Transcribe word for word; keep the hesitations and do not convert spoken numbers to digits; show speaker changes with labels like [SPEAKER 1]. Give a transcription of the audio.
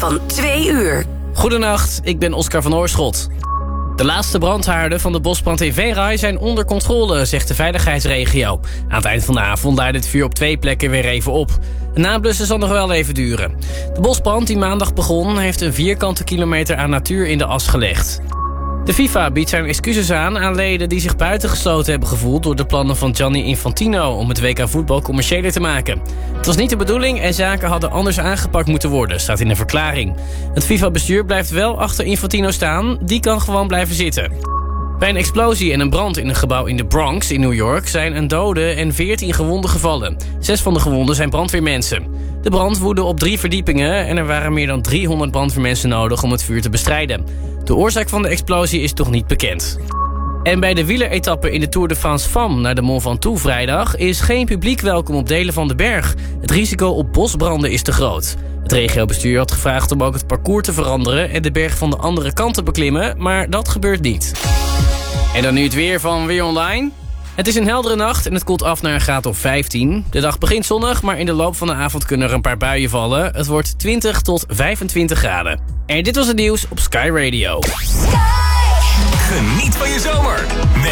[SPEAKER 1] van twee uur.
[SPEAKER 2] Goedenacht, ik ben Oscar van Oorschot. De laatste brandhaarden van de bosbrand in Venray zijn onder controle, zegt de veiligheidsregio. Aan het eind van de avond laaide het vuur op twee plekken weer even op. Het nablussen zal nog wel even duren. De bosbrand die maandag begon heeft een vierkante kilometer aan natuur in de as gelegd. De FIFA biedt zijn excuses aan aan leden die zich buitengesloten hebben gevoeld door de plannen van Gianni Infantino om het W K voetbal commerciëler te maken. Het was niet de bedoeling en zaken hadden anders aangepakt moeten worden, staat in een verklaring. Het FIFA-bestuur blijft wel achter Infantino staan, die kan gewoon blijven zitten. Bij een explosie en een brand in een gebouw in de Bronx in New York zijn een dode en veertien gewonden gevallen. Zes van de gewonden zijn brandweermensen. De brand woedde op drie verdiepingen en er waren meer dan driehonderd brandweermensen nodig om het vuur te bestrijden. De oorzaak van de explosie is toch niet bekend. En bij de wieleretappe in de Tour de France Femme naar de Mont Ventoux vrijdag is geen publiek welkom op delen van de berg. Het risico op bosbranden is te groot. Het regiobestuur had gevraagd om ook het parcours te veranderen en de berg van de andere kant te beklimmen, maar dat gebeurt niet. En dan nu het weer van Weer Online. Het is een heldere nacht en het koelt af naar een graad of vijftien. De dag begint zonnig, maar in de loop van de avond kunnen er een paar buien vallen. Het wordt twintig tot vijfentwintig graden. En dit was het nieuws op Sky Radio.
[SPEAKER 3] Geniet van je zomer met